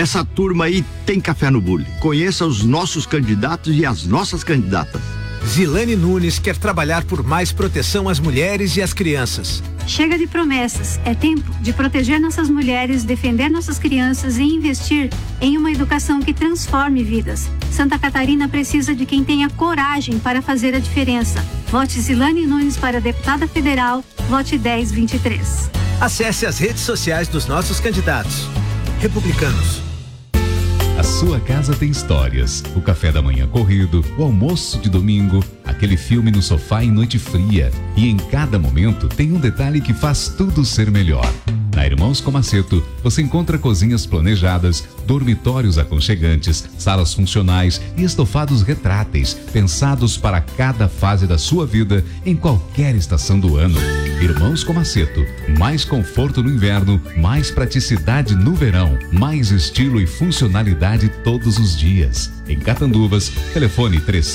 Essa turma aí tem café no bule. Conheça os nossos candidatos e as nossas candidatas. Zilane Nunes quer trabalhar por mais proteção às mulheres e às crianças. Chega de promessas. É tempo de proteger nossas mulheres, defender nossas crianças e investir em uma educação que transforme vidas. Santa Catarina precisa de quem tenha coragem para fazer a diferença. Vote Zilane Nunes para deputada federal. Vote 1023. Acesse as redes sociais dos nossos candidatos. Republicanos. A sua casa tem histórias. O café da manhã corrido, o almoço de domingo, aquele filme no sofá em noite fria. E em cada momento tem um detalhe que faz tudo ser melhor. Na Irmãos Comaceto, você encontra cozinhas planejadas, dormitórios aconchegantes, salas funcionais e estofados retráteis, pensados para cada fase da sua vida, em qualquer estação do ano. Irmãos Comaceto, mais conforto no inverno, mais praticidade no verão, mais estilo e funcionalidade todos os dias. Em Catanduvas, telefone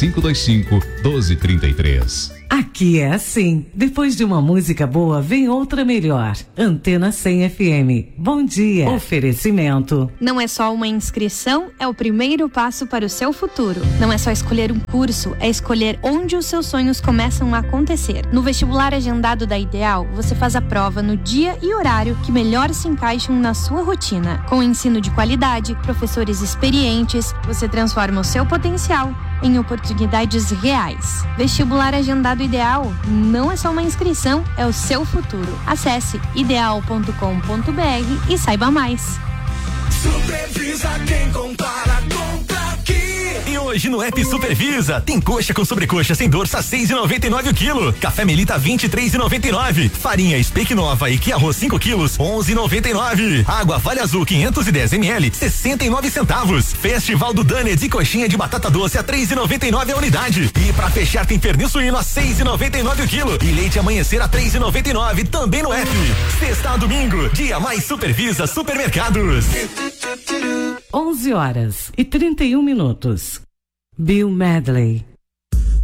3525-1233. Aqui é assim. Depois de uma música boa, vem outra melhor. Antena 100 FM. Bom dia. Oferecimento. Não é só uma inscrição, é o primeiro passo para o seu futuro. Não é só escolher um curso, é escolher onde os seus sonhos começam a acontecer. No vestibular agendado da Ideal, você faz a prova no dia e horário que melhor se encaixam na sua rotina. Com ensino de qualidade, professores experientes, você transforma o seu potencial em oportunidades reais. Vestibular agendado Ideal não é só uma inscrição, é o seu futuro. Acesse ideal.com.br e saiba mais. Supervisa quem compara, compra aqui. E hoje no app Supervisa tem coxa com sobrecoxa sem dorça 6,99 o quilo. Café Melita 23,99. Farinha Speak Nova e que arroz 5 quilos 11,99. Água Vale Azul 510 ml 69 centavos. Festival do Danner de coxinha de batata doce a 3,99 a unidade. E pra fechar tem pernil suíno a 6,99 o quilo e leite amanhecer a 3,99 também no app. Sexta a domingo, dia mais Supervisa Supermercados. 11 horas e 31 minutos. Bill Medley.